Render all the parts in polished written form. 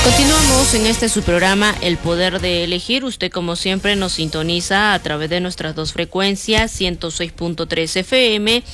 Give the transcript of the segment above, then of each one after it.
Continuamos en este su programa El Poder de Elegir. Usted, como siempre, nos sintoniza a través de nuestras dos frecuencias, 106.3 FM,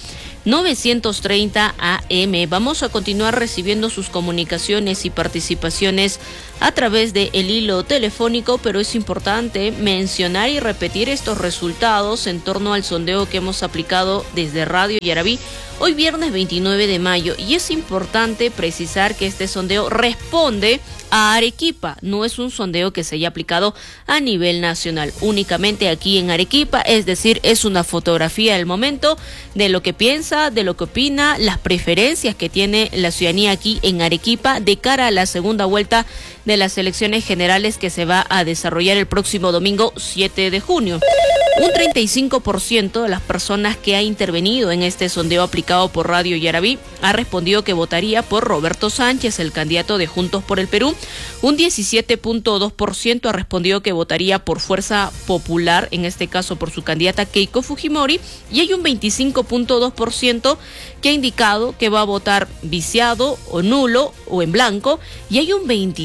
930 AM. Vamos a continuar recibiendo sus comunicaciones y participaciones a través de el hilo telefónico, pero es importante mencionar y repetir estos resultados en torno al sondeo que hemos aplicado desde Radio Yarabí hoy viernes 29 de mayo. Y es importante precisar que este sondeo responde a Arequipa, no es un sondeo que se haya aplicado a nivel nacional, únicamente aquí en Arequipa, es decir, es una fotografía del momento de lo que piensa, de lo que opina, las preferencias que tiene la ciudadanía aquí en Arequipa de cara a la segunda vuelta de las elecciones generales que se va a desarrollar el próximo domingo 7 de junio. Un 35% de las personas que ha intervenido en este sondeo aplicado por Radio Yarabí ha respondido que votaría por Roberto Sánchez, el candidato de Juntos por el Perú. Un 17.2% ha respondido que votaría por Fuerza Popular, en este caso por su candidata Keiko Fujimori, y hay un 25.2% que ha indicado que va a votar viciado o nulo o en blanco, y hay un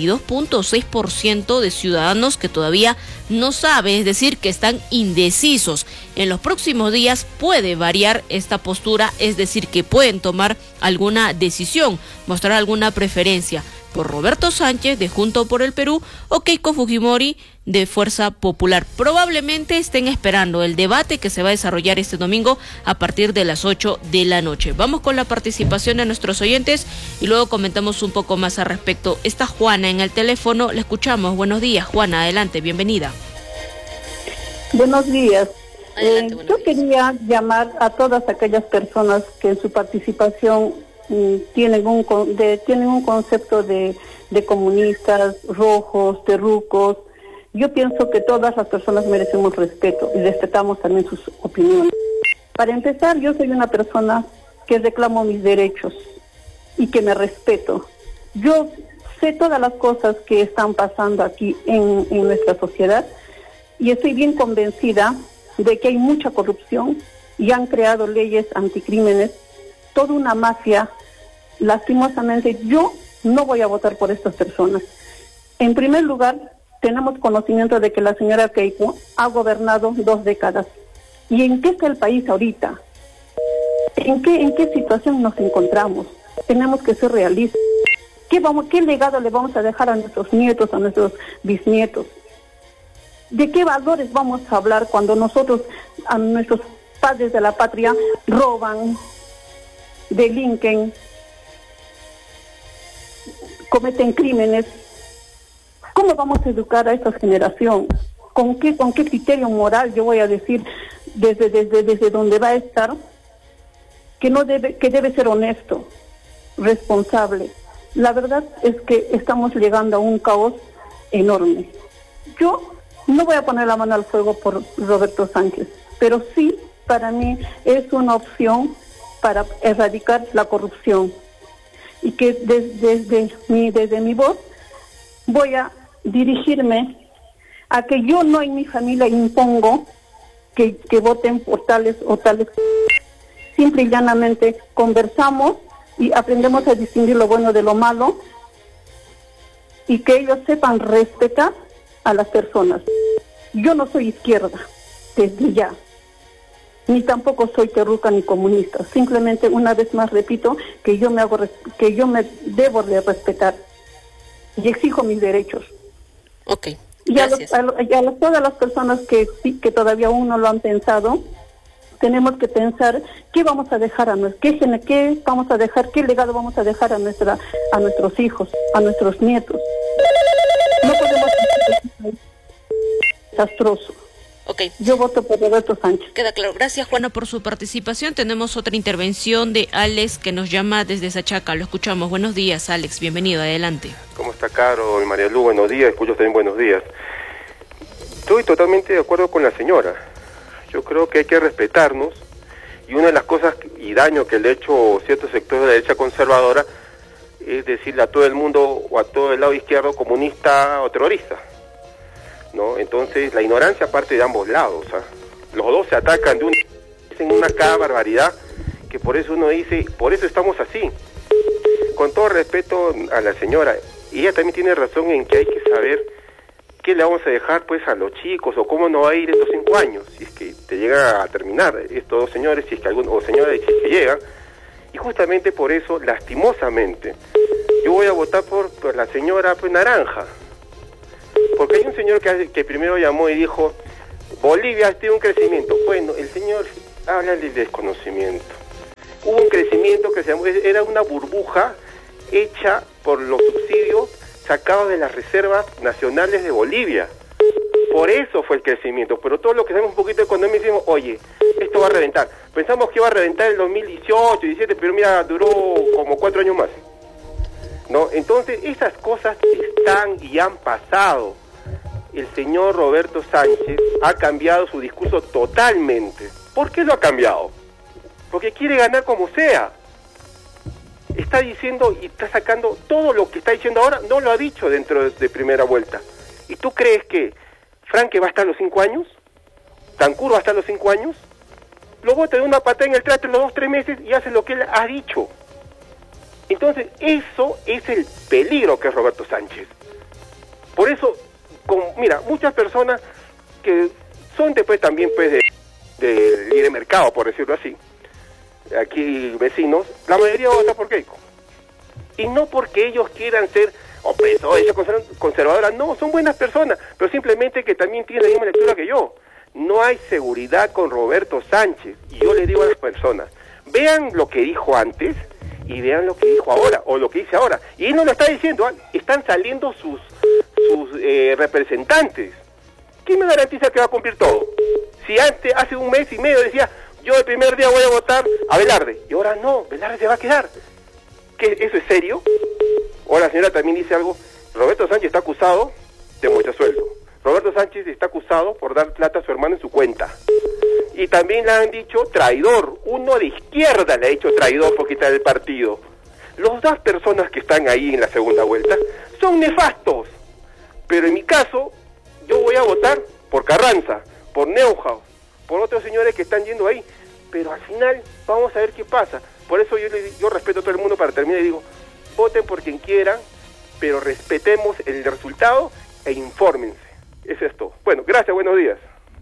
22.6% de ciudadanos que todavía no sabe, es decir, que están indecisos. En los próximos días puede variar esta postura, es decir, que pueden tomar alguna decisión, mostrar alguna preferencia por Roberto Sánchez de Juntos por el Perú o Keiko Fujimori de Fuerza Popular. Probablemente estén esperando el debate que se va a desarrollar este domingo a partir de las 8 de la noche. Vamos con la participación de nuestros oyentes y luego comentamos un poco más al respecto. Está Juana en el teléfono, la escuchamos. Buenos días, Juana, adelante, bienvenida. Buenos días. Adelante, Yo quería llamar a todas aquellas personas que en su participación tienen un concepto de comunistas, rojos, terrucos. Yo pienso que todas las personas merecemos respeto y respetamos también sus opiniones. Para empezar, yo soy una persona que reclamo mis derechos y que me respeto. Yo sé todas las cosas que están pasando aquí en nuestra sociedad y estoy bien convencida de que hay mucha corrupción y han creado leyes anticrímenes, toda una mafia. Lastimosamente, yo no voy a votar por estas personas. En primer lugar, tenemos conocimiento de que la señora Keiko ha gobernado 2 décadas. ¿Y en qué está el país ahorita? ¿En qué situación nos encontramos? Tenemos que ser realistas. ¿Qué legado le vamos a dejar a nuestros nietos, a nuestros bisnietos? ¿De qué valores vamos a hablar cuando nosotros, a nuestros padres de la patria, roban, delinquen, cometen crímenes? ¿Cómo vamos a educar a esta generación? ¿Con qué criterio moral yo voy a decir desde donde va a estar que debe ser honesto, responsable? La verdad es que estamos llegando a un caos enorme. Yo no voy a poner la mano al fuego por Roberto Sánchez, pero sí, para mí es una opción para erradicar la corrupción. Y que desde mi voz voy a dirigirme a que yo no en mi familia impongo que voten por tales o tales. Simple y llanamente conversamos y aprendemos a distinguir lo bueno de lo malo y que ellos sepan respetar a las personas. Yo no soy izquierda, desde ya, ni tampoco soy terruca ni comunista. Simplemente, una vez más repito, que yo me debo de respetar y exijo mis derechos. Ok, gracias. Y a todas las personas que todavía aún no lo han pensado, tenemos que pensar qué vamos a dejar qué vamos a dejar, qué legado vamos a dejar a nuestros hijos, a nuestros nietos. No podemos ser desastroso. Okay. Yo voto por Roberto Sánchez. Queda claro. Gracias, Juana, por su participación. Tenemos otra intervención de Alex, que nos llama desde Sachaca. Lo escuchamos. Buenos días, Alex. Bienvenido. Adelante. ¿Cómo está, Caro y María Lu? Buenos días. Escucho también buenos días. Estoy totalmente de acuerdo con la señora. Yo creo que hay que respetarnos. Y una de las cosas y daño que le ha hecho ciertos sectores de la derecha conservadora es decirle a todo el mundo o a todo el lado izquierdo comunista o terrorista, ¿no? Entonces la ignorancia parte de ambos lados, los dos se atacan dicen cada barbaridad que por eso uno dice, por eso estamos así. Con todo respeto a la señora, Y ella también tiene razón en que hay que saber qué le vamos a dejar pues a los chicos, o cómo no va a ir estos 5 años, si es que te llega a terminar estos 2 señores, si es que alguno, o señores, si es que llegan. Y justamente por eso, lastimosamente, yo voy a votar por la señora pues Naranja, porque hay un señor que primero llamó y dijo, Bolivia tiene un crecimiento. Bueno, el señor habla del desconocimiento. Hubo un crecimiento que era una burbuja hecha por los subsidios sacados de las reservas nacionales de Bolivia. Por eso fue el crecimiento. Pero todo lo que sabemos un poquito de economía decimos, oye, esto va a reventar. Pensamos que iba a reventar el 2018, 17, pero mira, duró como 4 años más, ¿no? Entonces, esas cosas están y han pasado. El señor Roberto Sánchez ha cambiado su discurso totalmente. ¿Por qué lo ha cambiado? Porque quiere ganar como sea. Está diciendo y está sacando todo lo que está diciendo ahora, no lo ha dicho dentro de primera vuelta. ¿Y tú crees que Franque va a estar los 5 años? ¿Tancur va a estar los 5 años? Lo vota de una patada en el traste los 2-3 meses y hace lo que él ha dicho. Entonces, eso es el peligro que es Roberto Sánchez. Por eso, mira, muchas personas que son después también pues de libre mercado, por decirlo así, aquí vecinos, la mayoría vota por Keiko. Y no porque ellos quieran ser opresores, conservadoras, no, son buenas personas, pero simplemente que también tienen la misma lectura que yo. No hay seguridad con Roberto Sánchez. Y yo le digo a las personas, vean lo que dijo antes y vean lo que dijo ahora, o lo que dice ahora. Y él no lo está diciendo, están saliendo sus representantes. ¿Quién me garantiza que va a cumplir todo? Si antes, hace 1 mes y medio decía, yo el primer día voy a votar a Velarde, y ahora no, Velarde se va a quedar. ¿Qué, eso es serio? O la señora también dice algo, Roberto Sánchez está acusado de mochasueldo. Roberto Sánchez está acusado por dar plata a su hermano en su cuenta. Y también le han dicho traidor, uno de izquierda le ha dicho traidor por quitar el partido. Los 2 personas que están ahí en la segunda vuelta son nefastos. Pero en mi caso, yo voy a votar por Carranza, por Neuhaus, por otros señores que están yendo ahí. Pero al final vamos a ver qué pasa. Por eso yo respeto a todo el mundo para terminar y digo, voten por quien quieran, pero respetemos el resultado e infórmense. Eso es todo. Bueno, gracias, buenos días.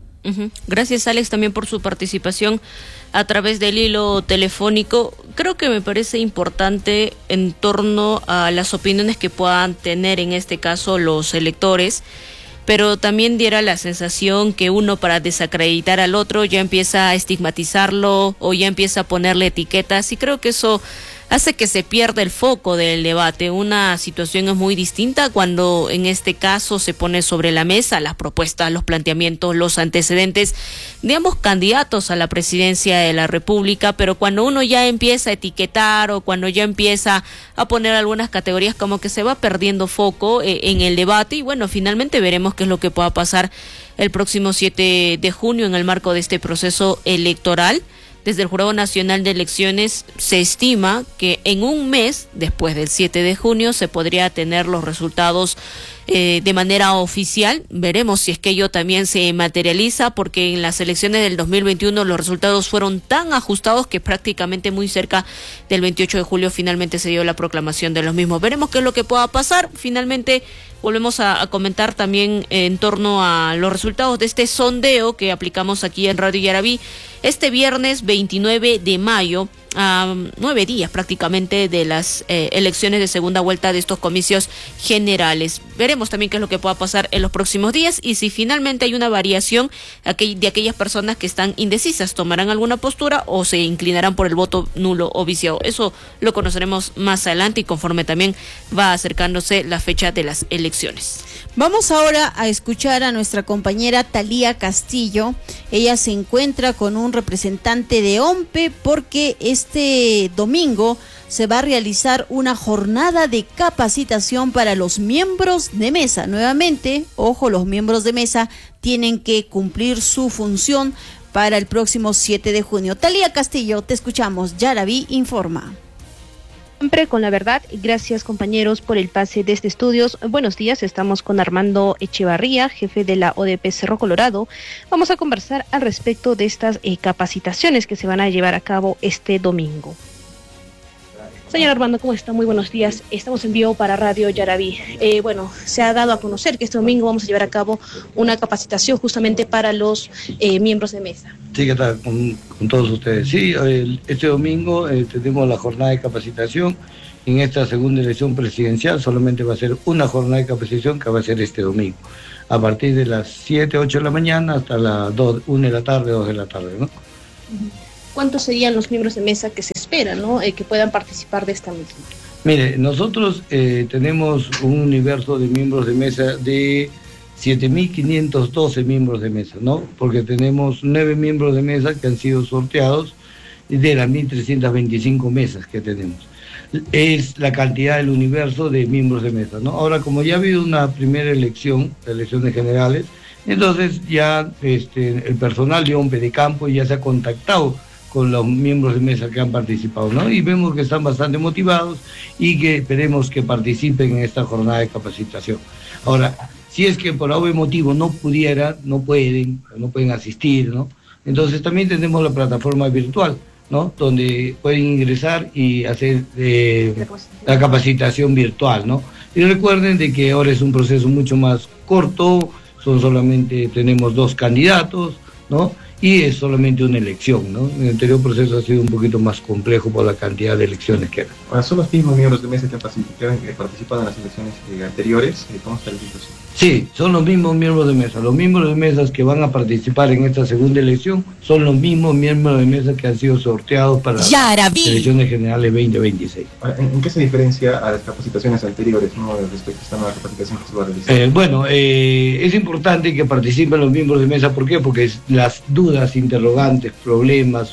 Gracias, Alex, también por su participación a través del hilo telefónico. Creo que me parece importante en torno a las opiniones que puedan tener en este caso los electores, pero también diera la sensación que uno, para desacreditar al otro, ya empieza a estigmatizarlo o ya empieza a ponerle etiquetas, y creo que eso hace que se pierda el foco del debate. Una situación es muy distinta cuando en este caso se pone sobre la mesa las propuestas, los planteamientos, los antecedentes de ambos candidatos a la presidencia de la República, pero cuando uno ya empieza a etiquetar o cuando ya empieza a poner algunas categorías, como que se va perdiendo foco en el debate, y bueno, finalmente veremos qué es lo que pueda pasar el próximo 7 de junio en el marco de este proceso electoral. Desde el Jurado Nacional de Elecciones se estima que en 1 mes, después del 7 de junio, se podría tener los resultados de manera oficial. Veremos si es que ello también se materializa, porque en las elecciones del 2021 los resultados fueron tan ajustados que prácticamente muy cerca del 28 de julio finalmente se dio la proclamación de los mismos. Veremos qué es lo que pueda pasar. Finalmente volvemos a comentar también en torno a los resultados de este sondeo que aplicamos aquí en Radio Yarabí este viernes 29 de mayo, a 9 días prácticamente de las elecciones de segunda vuelta de estos comicios generales. Veremos también qué es lo que pueda pasar en los próximos días y si finalmente hay una variación de aquellas personas que están indecisas, tomarán alguna postura o se inclinarán por el voto nulo o viciado. Eso lo conoceremos más adelante y conforme también va acercándose la fecha de las elecciones. Vamos ahora a escuchar a nuestra compañera Talía Castillo. Ella se encuentra con un representante de OMPE porque este domingo se va a realizar una jornada de capacitación para los miembros de mesa. Nuevamente, ojo, los miembros de mesa tienen que cumplir su función para el próximo 7 de junio. Talía Castillo, te escuchamos. Yarabí informa. Siempre con la verdad. Gracias, compañeros, por el pase de este estudios. Buenos días, estamos con Armando Echevarría, jefe de la ODP Cerro Colorado. Vamos a conversar al respecto de estas capacitaciones que se van a llevar a cabo este domingo. Señor Armando, ¿cómo está? Muy buenos días. Estamos en vivo para Radio Yaraví. Se ha dado a conocer que este domingo vamos a llevar a cabo una capacitación justamente para los miembros de mesa. Sí, ¿qué tal? Con todos ustedes. Sí, este domingo tenemos la jornada de capacitación. En esta segunda elección presidencial solamente va a ser una jornada de capacitación que va a ser este domingo, a partir de las 7, 8 de la mañana hasta las 1 de la tarde, 2 de la tarde, ¿no? ¿Cuántos serían los miembros de mesa que se espera, ¿no? Que puedan participar de esta misma? Mire, nosotros tenemos un universo de miembros de mesa de 7.512 miembros de mesa, ¿no? Porque tenemos 9 miembros de mesa que han sido sorteados de las 1.325 mesas que tenemos. Es la cantidad del universo de miembros de mesa, ¿no? Ahora, como ya ha habido una primera elecciones generales, entonces ya el personal de OMPE de campo ya se ha contactado con los miembros de mesa que han participado, ¿no? Y vemos que están bastante motivados y que esperemos que participen en esta jornada de capacitación. Ahora, si es que por algún motivo no pueden asistir, ¿no? Entonces también tenemos la plataforma virtual, ¿no? Donde pueden ingresar y hacer la capacitación virtual, ¿no? Y recuerden de que ahora es un proceso mucho más corto, tenemos 2 candidatos, ¿no? Y es solamente una elección, ¿no? El anterior proceso ha sido un poquito más complejo por la cantidad de elecciones que eran. Ahora, ¿son los mismos miembros de mesa que han participado en las elecciones anteriores? ¿Cómo está la situación? Sí, son los mismos miembros de mesa. Los miembros de mesa que van a participar en esta segunda elección son los mismos miembros de mesa que han sido sorteados para las elecciones generales 2026. Ahora, ¿en qué se diferencia a las capacitaciones anteriores, ¿no? Respecto a esta nueva capacitación que se va a realizar? Es importante que participen los miembros de mesa. ¿Por qué? Porque las dudas, interrogantes, problemas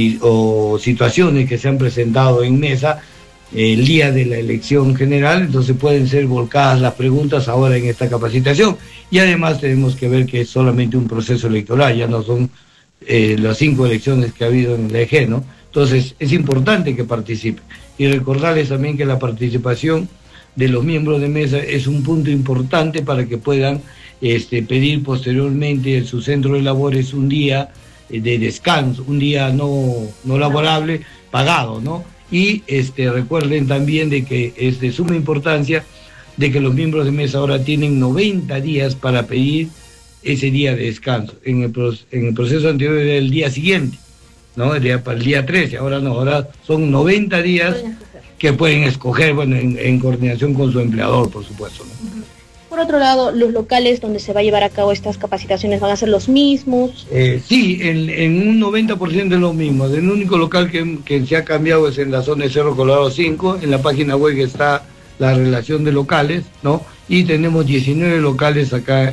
o situaciones que se han presentado en mesa el día de la elección general, entonces pueden ser volcadas las preguntas ahora en esta capacitación. Y además tenemos que ver que es solamente un proceso electoral, ya no son las 5 elecciones que ha habido en la EG, ¿no? Entonces es importante que participen. Y recordarles también que la participación de los miembros de mesa es un punto importante para que puedan pedir posteriormente en su centro de labores un día de descanso, un día no laborable, pagado, ¿no? Y recuerden también de que es de suma importancia de que los miembros de mesa ahora tienen 90 días para pedir ese día de descanso. En el proceso anterior era el día siguiente, ¿no? Para el día 13, ahora no, ahora son 90 días que pueden escoger, en coordinación con su empleador, por supuesto, ¿no? Por otro lado, ¿los locales donde se va a llevar a cabo estas capacitaciones van a ser los mismos? Sí, en un 90% es lo mismo. El único local que se ha cambiado es en la zona de Cerro Colorado 5, en la página web está la relación de locales, ¿no? Y tenemos 19 locales acá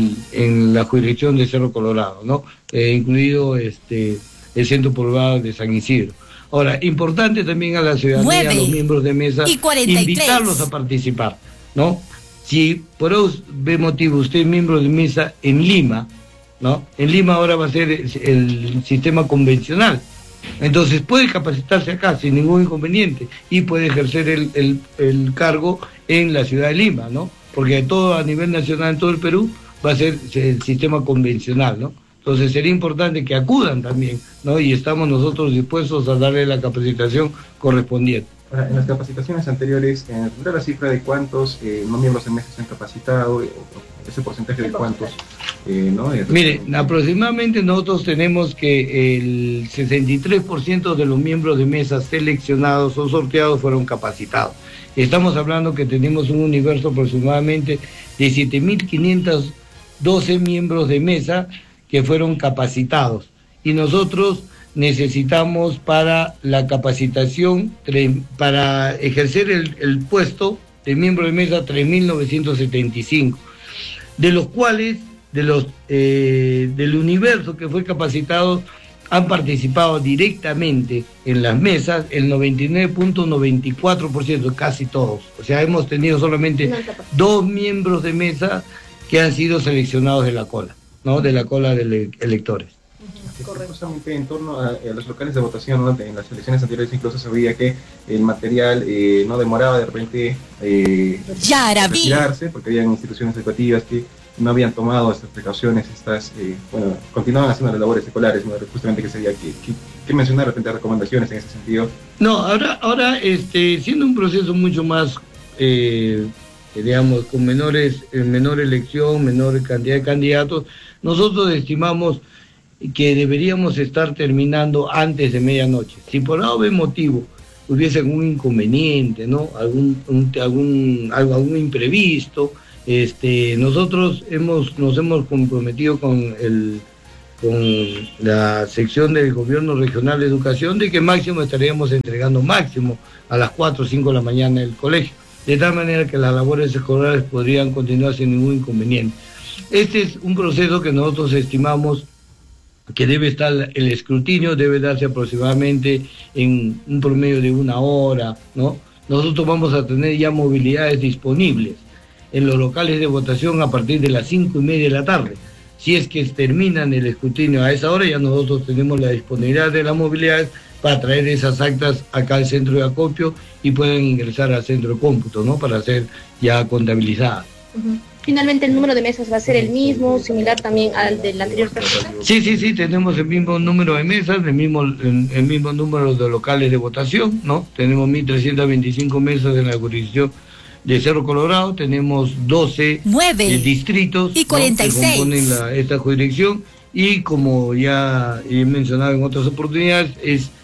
en la jurisdicción de Cerro Colorado, ¿no? Incluido el centro poblado de San Isidro. Ahora, importante también a la ciudadanía, a los miembros de mesa, invitarlos a participar, ¿no? Si por ese motivo usted es miembro de mesa en Lima, ¿no? En Lima ahora va a ser el sistema convencional. Entonces puede capacitarse acá sin ningún inconveniente y puede ejercer el cargo en la ciudad de Lima, ¿no? Porque todo a nivel nacional en todo el Perú va a ser el sistema convencional, ¿no? Entonces sería importante que acudan también, ¿no? Y estamos nosotros dispuestos a darle la capacitación correspondiente. Ahora, en las capacitaciones anteriores, ¿tendrá la cifra de cuántos no miembros de mesa se han capacitado? ¿Ese porcentaje de cuántos? Mire, aproximadamente nosotros tenemos que el 63% de los miembros de mesa seleccionados o sorteados fueron capacitados. Estamos hablando que tenemos un universo aproximadamente de 7.512 miembros de mesa que fueron capacitados. Y nosotros necesitamos para la capacitación, para ejercer el puesto de miembro de mesa, 3.975, de los cuales, del universo que fue capacitado, han participado directamente en las mesas el 99.94%, casi todos. O sea, hemos tenido solamente 2 miembros de mesa que han sido seleccionados de la cola, ¿no? De la cola de electores. Correcto. Justamente en torno a los locales de votación, ¿no? En las elecciones anteriores incluso se veía que el material no demoraba de repente retirarse, porque había instituciones educativas que no habían tomado estas precauciones, continuaban haciendo las labores escolares, ¿no? Justamente que sería que mencionar de repente recomendaciones en ese sentido. No, ahora siendo un proceso mucho más, digamos, con menor elección, menor cantidad de candidatos, nosotros estimamos que deberíamos estar terminando antes de medianoche. Si por algún motivo hubiese algún inconveniente, ¿no? algún imprevisto, nosotros nos hemos comprometido con la sección del Gobierno Regional de Educación de que máximo estaríamos entregando máximo a las 4 o 5 de la mañana el colegio, de tal manera que las labores escolares podrían continuar sin ningún inconveniente. Este es un proceso que nosotros estimamos que debe estar, el escrutinio debe darse aproximadamente en un promedio de 1 hora, ¿no? Nosotros vamos a tener ya movilidades disponibles en los locales de votación a partir de las 5:30 de la tarde. Si es que terminan el escrutinio a esa hora, ya nosotros tenemos la disponibilidad de las movilidades para traer esas actas acá al centro de acopio y pueden ingresar al centro de cómputo, ¿no? Para ser ya contabilizadas. Finalmente, ¿el número de mesas va a ser el mismo, similar también al del anterior proceso? Sí, tenemos el mismo número de mesas, el mismo número de locales de votación, ¿no? Tenemos 1.325 mesas en la jurisdicción de Cerro Colorado, tenemos 12 distritos y 46 que componen esta jurisdicción, y como ya he mencionado en otras oportunidades,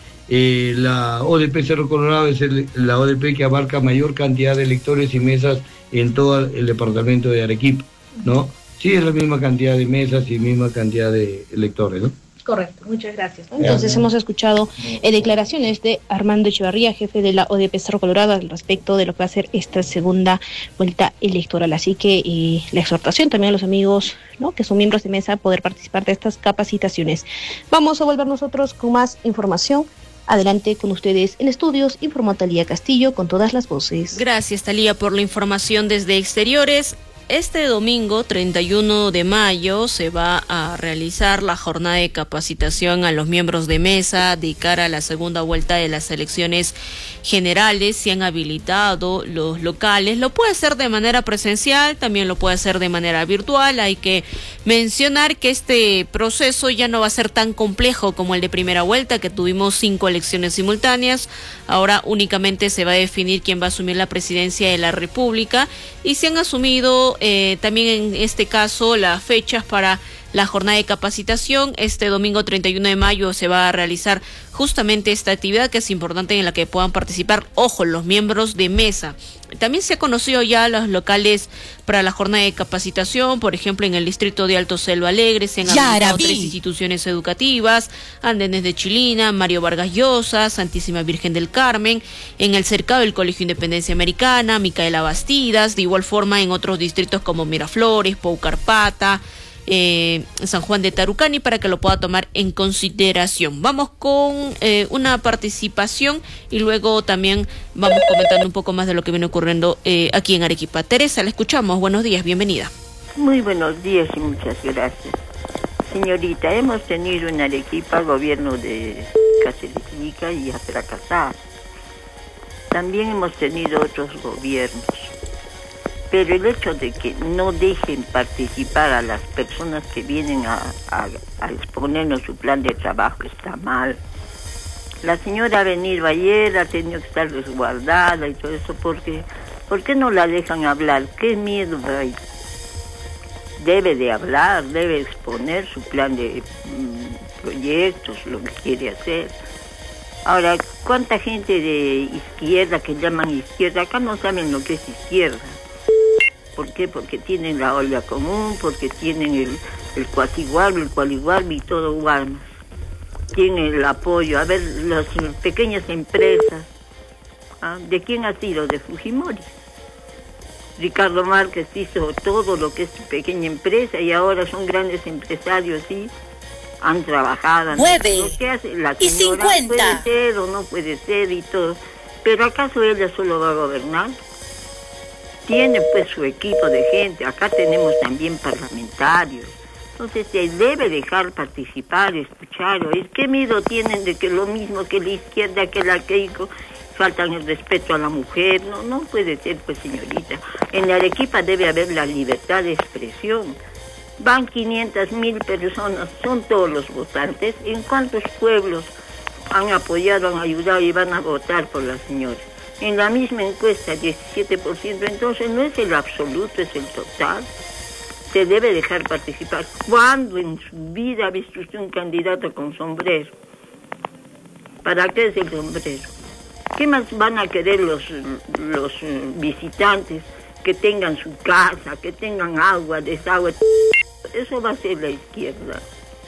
la ODP Cerro Colorado es la ODP que abarca mayor cantidad de electores y mesas en todo el departamento de Arequipa, ¿no? Sí, es la misma cantidad de mesas y misma cantidad de electores, ¿no? Correcto, muchas gracias. Entonces hemos escuchado declaraciones de Armando Echevarría, jefe de la ODP Cerro Colorado, al respecto de lo que va a ser esta segunda vuelta electoral. Así que la exhortación también a los amigos, ¿no?, que son miembros de mesa, a poder participar de estas capacitaciones. Vamos a volver nosotros con más información. Adelante con ustedes en estudios, informó Talía Castillo con todas las voces. Gracias, Talía, por la información desde exteriores. Este domingo, 31 de mayo, se va a realizar la jornada de capacitación a los miembros de mesa de cara a la segunda vuelta de las elecciones generales. Se han habilitado los locales. Lo puede hacer de manera presencial, también lo puede hacer de manera virtual. Hay que mencionar que este proceso ya no va a ser tan complejo como el de primera vuelta, que tuvimos 5 elecciones simultáneas. Ahora únicamente se va a definir quién va a asumir la presidencia de la República, y se han asumido también en este caso las fechas para la jornada de capacitación. Este domingo 31 de mayo se va a realizar justamente esta actividad, que es importante, en la que puedan participar, ojo, los miembros de mesa. También se ha conocido ya los locales para la jornada de capacitación. Por ejemplo, en el distrito de Alto Selva Alegre se han habilitado 3 instituciones educativas: Andenes de Chilina, Mario Vargas Llosa, Santísima Virgen del Carmen. En el cercado del Colegio Independencia Americana, Micaela Bastidas. De igual forma en otros distritos como Miraflores, Poucarpata, San Juan de Tarucani, para que lo pueda tomar en consideración. Vamos con una participación y luego también vamos comentando un poco más de lo que viene ocurriendo aquí en Arequipa. Teresa, la escuchamos. Buenos días, bienvenida. Muy buenos días y muchas gracias. Señorita, hemos tenido en Arequipa gobierno de Caselicica y ha fracasado. También hemos tenido otros gobiernos. Pero el hecho de que no dejen participar a las personas que vienen a exponernos su plan de trabajo está mal. La señora ha venido ayer, ha tenido que estar resguardada y todo eso. ¿Por qué no la dejan hablar? ¿Qué miedo hay? Debe de hablar, debe exponer su plan de proyectos, lo que quiere hacer. Ahora, ¿cuánta gente de izquierda, que llaman izquierda, acá no saben lo que es izquierda? ¿Por qué? Porque tienen la olla común, porque tienen el cuatiguarbi, el cualiguarbi y todo Guarmas. Tienen el apoyo. A ver, las pequeñas empresas, ¿ah? ¿De quién ha sido? De Fujimori. Ricardo Márquez hizo todo lo que es pequeña empresa y ahora son grandes empresarios, ¿sí? Han trabajado. 9 lo que hace la y señora 50. puede ser o no puede ser y todo. Pero ¿acaso ella solo va a gobernar? Tiene pues su equipo de gente. Acá tenemos también parlamentarios. Entonces se debe dejar participar, escuchar, oír. ¿Qué miedo tienen de que lo mismo que la izquierda, que la Keiko, faltan el respeto a la mujer. No puede ser, pues, señorita. En Arequipa debe haber la libertad de expresión. Van 500.000 personas, son todos los votantes. ¿En cuántos pueblos han apoyado, han ayudado y van a votar por la señora? En la misma encuesta, 17%, entonces no es el absoluto, es el total. Se debe dejar participar. ¿Cuándo en su vida ha visto usted un candidato con sombrero? ¿Para qué es el sombrero? ¿Qué más van a querer los visitantes? Que tengan su casa, que tengan agua, desagüe. Eso va a ser la izquierda.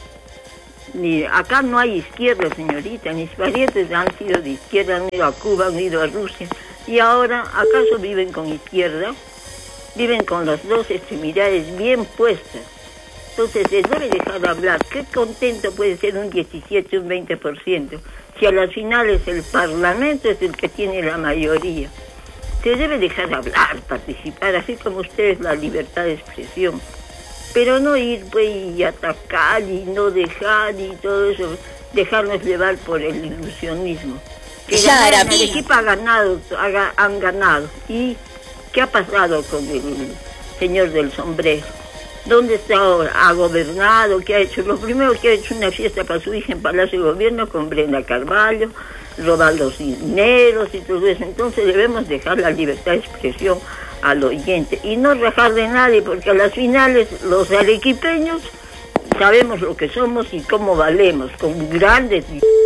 Acá no hay izquierda, señorita. Mis parientes han sido de izquierda, han ido a Cuba, han ido a Rusia. Y ahora, ¿acaso viven con izquierda? Viven con las dos extremidades bien puestas. Entonces, se debe dejar de hablar. ¿Qué contento puede ser un 17, un 20%? Si a las finales el Parlamento es el que tiene la mayoría. Se debe dejar de hablar, participar, así como ustedes, la libertad de expresión. Pero no ir, pues, y atacar y no dejar y todo eso, dejarnos llevar por el ilusionismo. El equipo han ganado. ¿Y qué ha pasado con el señor del sombrero? ¿Dónde está ahora? ¿Ha gobernado? ¿Qué ha hecho? Lo primero que ha hecho una fiesta para su hija en Palacio de Gobierno con Brenda Carvalho, robar los dineros y todo eso. Entonces debemos dejar la libertad de expresión al oyente y no rajar de nadie, porque a las finales los arequipeños sabemos lo que somos y cómo valemos, con grandes...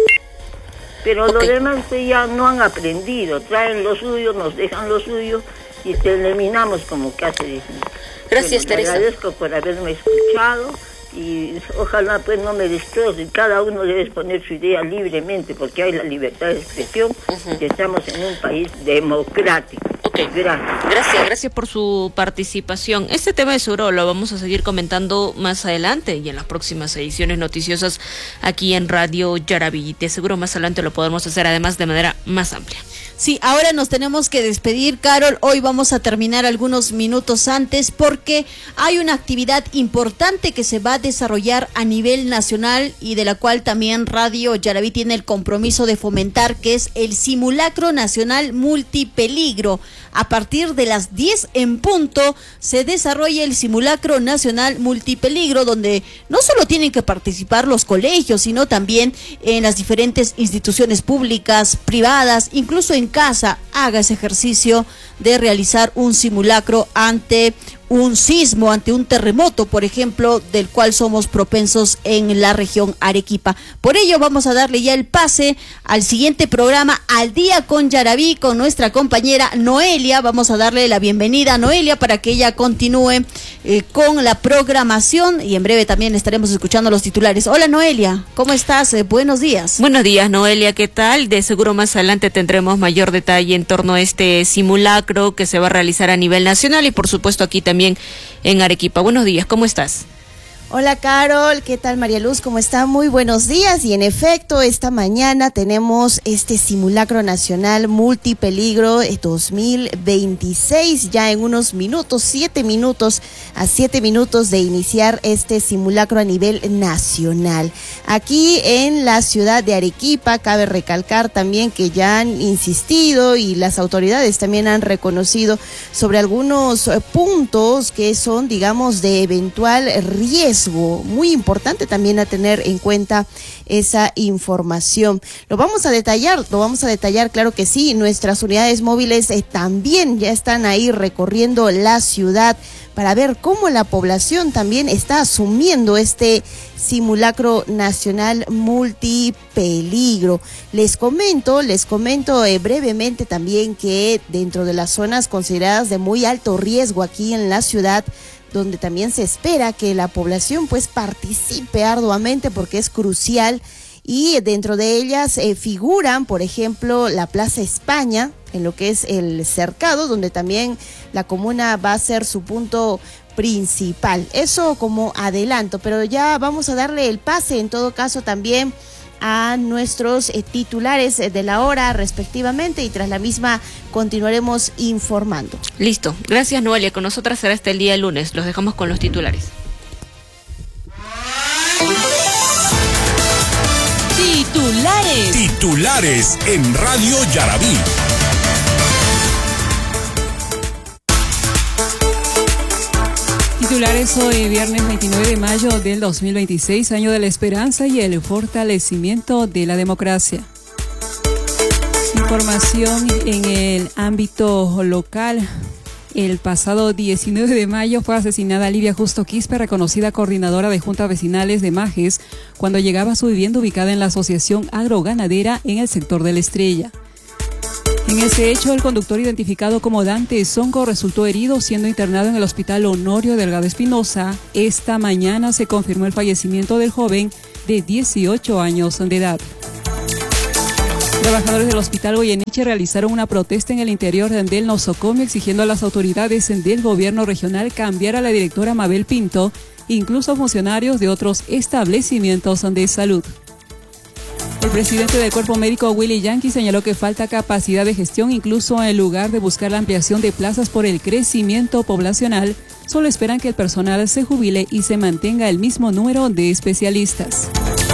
Pero los demás ya no han aprendido, traen lo suyo, nos dejan lo suyo y terminamos como Cáceres. Gracias, Teresa. Agradezco por haberme escuchado y ojalá pues no me destrocen. Cada uno debe exponer su idea libremente porque hay la libertad de expresión y estamos en un país democrático. Gracias por su participación. Este tema de seguro lo vamos a seguir comentando más adelante y en las próximas ediciones noticiosas aquí en Radio Yaraví. De seguro más adelante lo podemos hacer además de manera más amplia. Sí, ahora nos tenemos que despedir, Carol. Hoy vamos a terminar algunos minutos antes porque hay una actividad importante que se va a desarrollar a nivel nacional y de la cual también Radio Yaraví tiene el compromiso de fomentar, que es el Simulacro Nacional Multipeligro. A partir de las 10 en punto se desarrolla el Simulacro Nacional Multipeligro, donde no solo tienen que participar los colegios, sino también en las diferentes instituciones públicas, privadas, incluso en casa, haga ese ejercicio de realizar un simulacro ante un sismo, ante un terremoto, por ejemplo, del cual somos propensos en la región Arequipa. Por ello vamos a darle ya el pase al siguiente programa, Al Día con Yaraví, con nuestra compañera Noelia. Vamos a darle la bienvenida a Noelia para que ella continúe con la programación y en breve también estaremos escuchando los titulares. Hola Noelia, ¿cómo estás? Buenos días. Buenos días Noelia, ¿qué tal? De seguro más adelante tendremos mayor detalle en torno a este simulacro que se va a realizar a nivel nacional y por supuesto aquí también en Arequipa. Buenos días, ¿cómo estás? Hola Carol, ¿qué tal María Luz? ¿Cómo está? Muy buenos días y en efecto esta mañana tenemos este Simulacro Nacional Multipeligro 2026 ya en unos minutos, 7 minutos de iniciar este simulacro a nivel nacional. Aquí en la ciudad de Arequipa cabe recalcar también que ya han insistido y las autoridades también han reconocido sobre algunos puntos que son, digamos, de eventual riesgo. Muy importante también a tener en cuenta esa información. Lo vamos a detallar, claro que sí. Nuestras unidades móviles también ya están ahí recorriendo la ciudad para ver cómo la población también está asumiendo este simulacro nacional multipeligro. Les comento brevemente también que dentro de las zonas consideradas de muy alto riesgo aquí en la ciudad, donde también se espera que la población pues participe arduamente porque es crucial, y dentro de ellas figuran, por ejemplo, la Plaza España, en lo que es el cercado, donde también la comuna va a ser su punto principal. Eso como adelanto, pero ya vamos a darle el pase en todo caso también a nuestros titulares de la hora respectivamente y tras la misma continuaremos informando. Listo, gracias Noelia, con nosotras será hasta el día lunes, los dejamos con los titulares. Titulares Titulares en Radio Yarabí. Titulares hoy, viernes 29 de mayo del 2026, año de la esperanza y el fortalecimiento de la democracia. Información en el ámbito local. El pasado 19 de mayo fue asesinada Livia Justo Quispe, reconocida coordinadora de juntas vecinales de Majes, cuando llegaba a su vivienda ubicada en la Asociación Agroganadera en el sector de La Estrella. En ese hecho, el conductor identificado como Dante Sonco resultó herido, siendo internado en el Hospital Honorio Delgado Espinosa. Esta mañana se confirmó el fallecimiento del joven de 18 años de edad. Trabajadores del Hospital Goyeneche realizaron una protesta en el interior del nosocomio exigiendo a las autoridades del gobierno regional cambiar a la directora Mabel Pinto, incluso funcionarios de otros establecimientos de salud. El presidente del Cuerpo Médico, Willy Yankee, señaló que falta capacidad de gestión, incluso en lugar de buscar la ampliación de plazas por el crecimiento poblacional, solo esperan que el personal se jubile y se mantenga el mismo número de especialistas.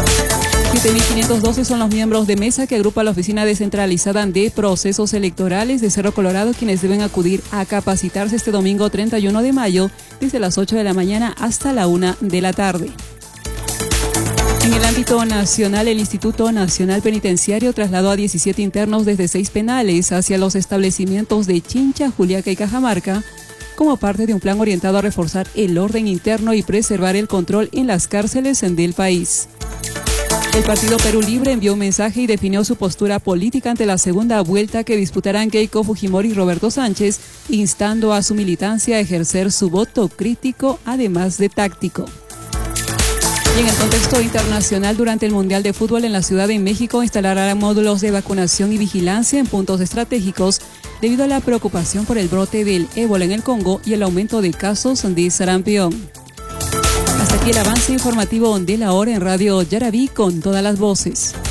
7.512 son los miembros de mesa que agrupa la Oficina Descentralizada de Procesos Electorales de Cerro Colorado, quienes deben acudir a capacitarse este domingo 31 de mayo desde las 8 de la mañana hasta la 1 de la tarde. En el ámbito nacional, el Instituto Nacional Penitenciario trasladó a 17 internos desde 6 penales hacia los establecimientos de Chincha, Juliaca y Cajamarca, como parte de un plan orientado a reforzar el orden interno y preservar el control en las cárceles del país. El Partido Perú Libre envió un mensaje y definió su postura política ante la segunda vuelta que disputarán Keiko Fujimori y Roberto Sánchez, instando a su militancia a ejercer su voto crítico, además de táctico. Y en el contexto internacional, durante el Mundial de Fútbol en la Ciudad de México instalarán módulos de vacunación y vigilancia en puntos estratégicos debido a la preocupación por el brote del ébola en el Congo y el aumento de casos de sarampión. Hasta aquí el avance informativo de la hora en Radio Yarabí con todas las voces.